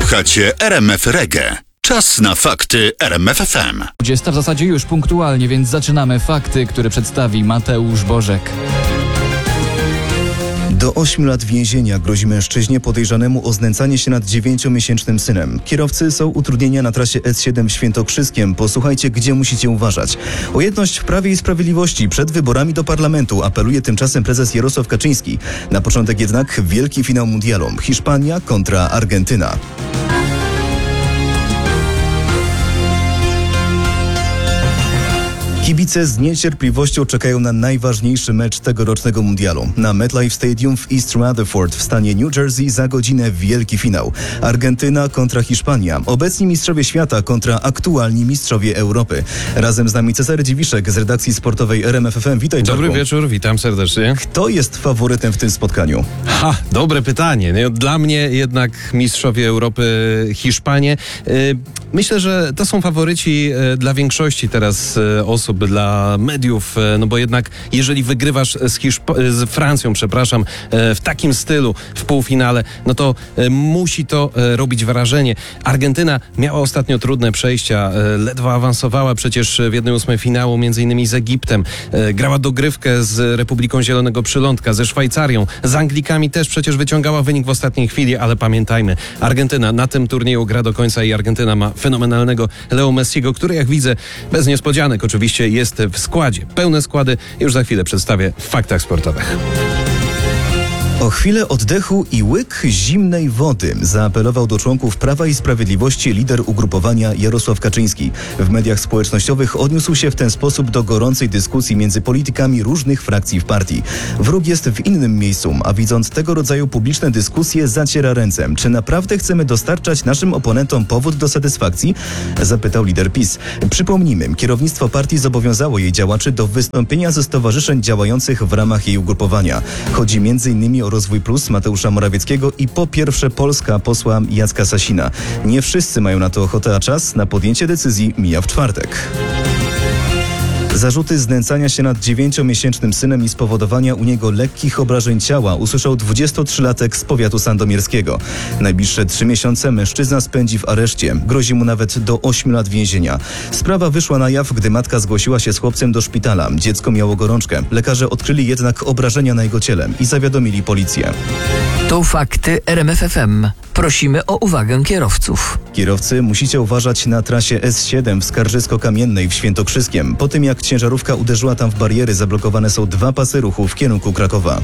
Słuchacie RMF Reggae. Czas na fakty RMF FM. 20 w zasadzie już punktualnie, więc zaczynamy fakty, które przedstawi Mateusz Bożek. Do 8 lat więzienia grozi mężczyźnie podejrzanemu o znęcanie się nad 9-miesięcznym synem. Kierowcy są utrudnienia na trasie S7 w Świętokrzyskiem. Posłuchajcie, gdzie musicie uważać. O jedność w Prawie i Sprawiedliwości przed wyborami do parlamentu apeluje tymczasem prezes Jarosław Kaczyński. Na początek jednak wielki finał mundialu. Hiszpania kontra Argentyna. Kibice z niecierpliwością czekają na najważniejszy mecz tegorocznego mundialu. Na MetLife Stadium w East Rutherford w stanie New Jersey za godzinę wielki finał. Argentyna kontra Hiszpania. Obecni mistrzowie świata kontra aktualni mistrzowie Europy. Razem z nami Cezary Dziwiszek z redakcji sportowej RMF FM. Witaj, Czarku. Dobry wieczór, witam serdecznie. Kto jest faworytem w tym spotkaniu? Dobre pytanie. Dla mnie jednak mistrzowie Europy Hiszpanie. Myślę, że to są faworyci dla większości teraz osób, dla mediów, no bo jednak jeżeli wygrywasz z Francją, w takim stylu w półfinale, no to musi to robić wrażenie. Argentyna miała ostatnio trudne przejścia, ledwo awansowała przecież w 1/8 finału, między innymi z Egiptem, grała dogrywkę z Republiką Zielonego Przylądka, ze Szwajcarią, z Anglikami też przecież wyciągała wynik w ostatniej chwili, ale pamiętajmy, Argentyna na tym turnieju gra do końca i Argentyna ma fenomenalnego Leo Messiego, który jak widzę, bez niespodzianek oczywiście jest w składzie. Pełne składy już za chwilę przedstawię w faktach sportowych. O chwilę oddechu i łyk zimnej wody zaapelował do członków Prawa i Sprawiedliwości lider ugrupowania Jarosław Kaczyński. W mediach społecznościowych odniósł się w ten sposób do gorącej dyskusji między politykami różnych frakcji w partii. Wróg jest w innym miejscu, a widząc tego rodzaju publiczne dyskusje zaciera ręce. Czy naprawdę chcemy dostarczać naszym oponentom powód do satysfakcji? Zapytał lider PiS. Przypomnijmy, kierownictwo partii zobowiązało jej działaczy do wystąpienia ze stowarzyszeń działających w ramach jej ugrupowania. Chodzi m.in. o Rozwój Plus Mateusza Morawieckiego i po pierwsze Polska posła Jacka Sasina. Nie wszyscy mają na to ochotę, a czas na podjęcie decyzji mija w czwartek. Zarzuty znęcania się nad 9-miesięcznym synem i spowodowania u niego lekkich obrażeń ciała usłyszał 23-latek z powiatu sandomierskiego. Najbliższe 3 miesiące mężczyzna spędzi w areszcie. Grozi mu nawet do 8 lat więzienia. Sprawa wyszła na jaw, gdy matka zgłosiła się z chłopcem do szpitala. Dziecko miało gorączkę. Lekarze odkryli jednak obrażenia na jego ciele i zawiadomili policję. To fakty RMF FM. Prosimy o uwagę kierowców. Kierowcy, musicie uważać na trasie S7 w Skarżysko-Kamiennej w Świętokrzyskiem. Po tym jak ciężarówka uderzyła tam w bariery, zablokowane są 2 pasy ruchu w kierunku Krakowa.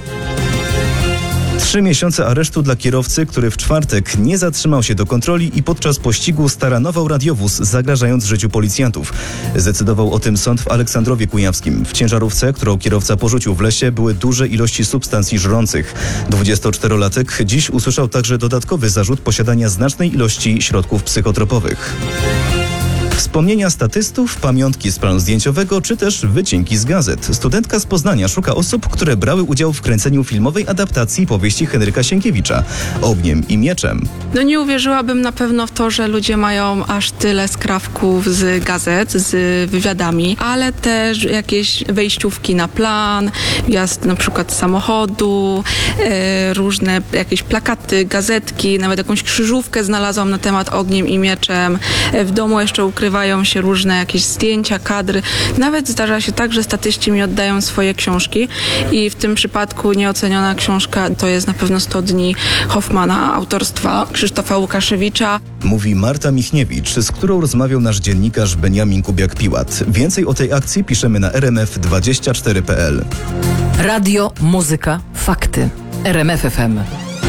3 miesiące aresztu dla kierowcy, który w czwartek nie zatrzymał się do kontroli i podczas pościgu staranował radiowóz, zagrażając życiu policjantów. Zdecydował o tym sąd w Aleksandrowie Kujawskim. W ciężarówce, którą kierowca porzucił w lesie, były duże ilości substancji żrących. 24-latek dziś usłyszał także dodatkowy zarzut posiadania znacznej ilości środków psychotropowych. Wspomnienia statystów, pamiątki z planu zdjęciowego, czy też wycinki z gazet. Studentka z Poznania szuka osób, które brały udział w kręceniu filmowej adaptacji powieści Henryka Sienkiewicza Ogniem i mieczem. No nie uwierzyłabym na pewno w to, że ludzie mają aż tyle skrawków z gazet, z wywiadami, ale też jakieś wejściówki na plan, wjazd na przykład samochodu, różne jakieś plakaty, gazetki, nawet jakąś krzyżówkę znalazłam na temat Ogniem i mieczem. W domu jeszcze ukrywają się różne jakieś zdjęcia, kadry. Nawet zdarza się tak, że statyści mi oddają swoje książki i w tym przypadku nieoceniona książka to jest na pewno 100 dni Hoffmana autorstwa Krzysztofa Łukaszewicza. Mówi Marta Michniewicz, z którą rozmawiał nasz dziennikarz Beniamin Kubiak-Piłat. Więcej o tej akcji piszemy na rmf24.pl. Radio, muzyka, fakty. RMF FM.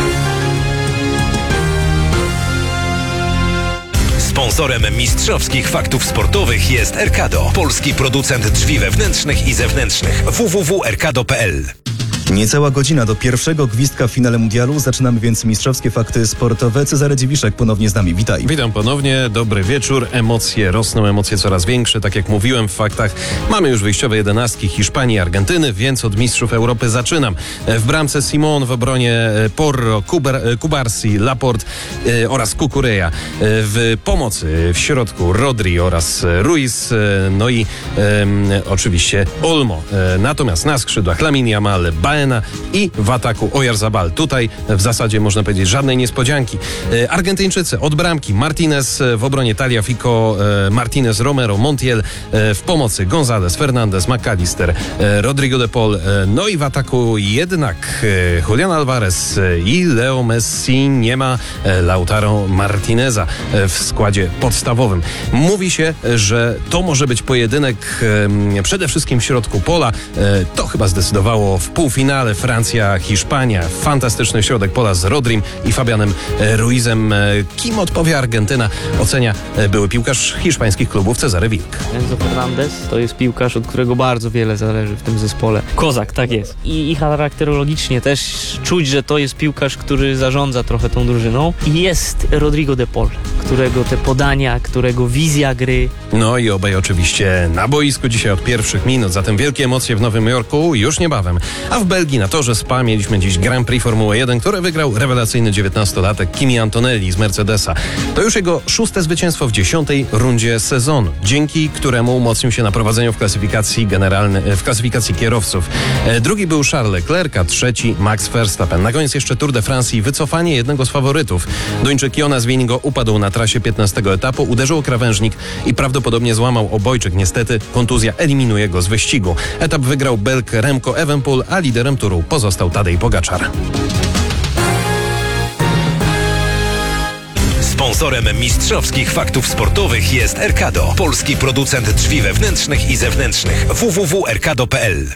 Sponsorem mistrzowskich faktów sportowych jest Erkado, polski producent drzwi wewnętrznych i zewnętrznych. www.erkado.pl. Niecała godzina do pierwszego gwizdka w finale mundialu. Zaczynamy więc mistrzowskie fakty sportowe. Cezary Dziwiszek ponownie z nami. Witaj. Witam ponownie, dobry wieczór. Emocje rosną, emocje coraz większe. Tak jak mówiłem w faktach, mamy już wyjściowe 11 Hiszpanii i Argentyny, więc od mistrzów Europy zaczynam. W bramce Simon, w obronie Porro, Kubarsi, Laporte oraz Kukureya. W pomocy w środku Rodri oraz Ruiz, no i oczywiście Olmo. Natomiast na skrzydłach Lamine Yamal, Baena i w ataku Oyarzabal. Tutaj w zasadzie można powiedzieć żadnej niespodzianki. Argentyńczycy od bramki Martinez, w obronie Tagliafico, Martinez, Romero, Montiel, w pomocy González, Fernandez, McAllister, Rodrigo de Paul, no i w ataku jednak Julián Álvarez i Leo Messi. Nie ma Lautaro Martineza w składzie podstawowym. Mówi się, że to może być pojedynek przede wszystkim w środku pola. To chyba zdecydowało w półfinale Francja-Hiszpania. Fantastyczny środek pola z Rodrim i Fabianem Ruizem. Kim odpowie Argentyna, ocenia były piłkarz hiszpańskich klubów Cezary Wilk. Enzo Fernandez to jest piłkarz, od którego bardzo wiele zależy w tym zespole. Kozak, tak jest. I charakterologicznie też czuć, że to jest piłkarz, który zarządza trochę tą drużyną. I jest Rodrigo de Paul, którego te podania, którego wizja gry. No i obaj oczywiście na boisku dzisiaj od pierwszych minut, zatem wielkie emocje w Nowym Jorku już niebawem. A w Belgii na torze Spa mieliśmy dziś Grand Prix Formuły 1, które wygrał rewelacyjny 19-latek Kimi Antonelli z Mercedesa. To już jego 6. zwycięstwo w 10. rundzie sezonu, dzięki któremu umocnił się na prowadzeniu w klasyfikacji kierowców. Drugi był Charles Leclerc, a trzeci Max Verstappen. Na koniec jeszcze Tour de France i wycofanie jednego z faworytów. Duńczyk Jonas Vingegaard upadł na trasie 15. etapu, uderzył o krawężnik i prawdopodobnie złamał obojczyk. Niestety kontuzja eliminuje go z wyścigu. Etap wygrał Belg Remco Evenepoel, a liderem turu pozostał Tadej Pogačar. Sponsorem mistrzowskich faktów sportowych jest Erkado, polski producent drzwi wewnętrznych i zewnętrznych. www.erkado.pl.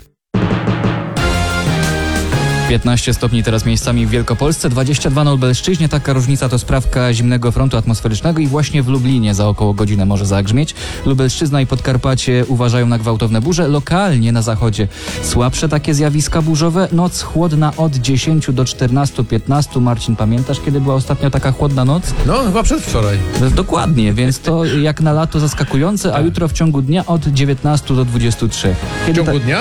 15 stopni teraz miejscami w Wielkopolsce, 22 na Lubelszczyźnie. Taka różnica to sprawka zimnego frontu atmosferycznego i właśnie w Lublinie za około godzinę może zagrzmieć. Lubelszczyzna i Podkarpacie uważają na gwałtowne burze. Lokalnie na zachodzie słabsze takie zjawiska burzowe. Noc chłodna od 10 do 14-15. Marcin, pamiętasz, kiedy była ostatnio taka chłodna noc? No, chyba przedwczoraj. Dokładnie, więc to jak na lato zaskakujące, a jutro w ciągu dnia od 19 do 23. W ciągu dnia?